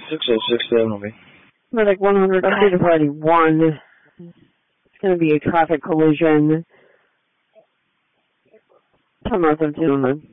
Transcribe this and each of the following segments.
6067 will be. Medic 100, update to priority 1. It's going to be a traffic collision. Time out 1709.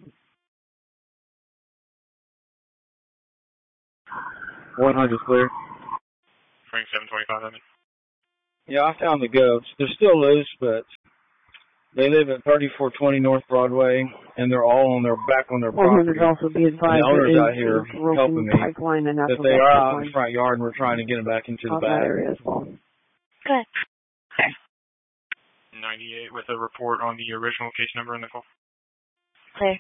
100 clear. Frank 725, Evan. Yeah, I found the goats. They're still loose, but they live at 3420 North Broadway, and they're all on their back on their property. 100 also be advised the owners that out here helping me. pipeline and that they are out in the front yard, and we're trying to get them back into the back area as well. Good. 98 with a report on the original case number in the call. Clear.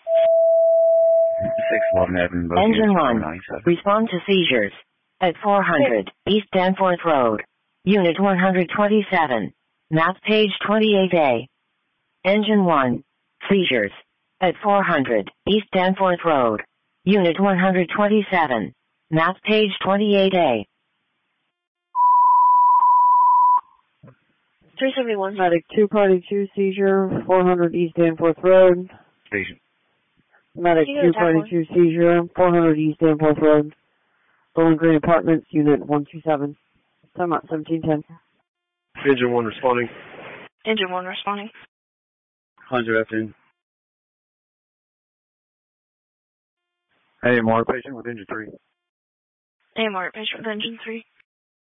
611 Evan. Engine 1. Respond to seizures. At 400 East Danforth Road. Unit 127. Map page 28A. Engine 1. Seizures. At 400 East Danforth Road. Unit 127. Map page 28A. 371. Medic 2, party 2, seizure, 400 East Danforth Road. Station. Medic 2, party 2, seizure, 400 East Danforth Road. Bowling Green Apartments, Unit 127. Time out 1710. Engine 1 responding. Engine 1 responding. 100 afternoon. AMR patient with engine 3. AMR patient with engine 3.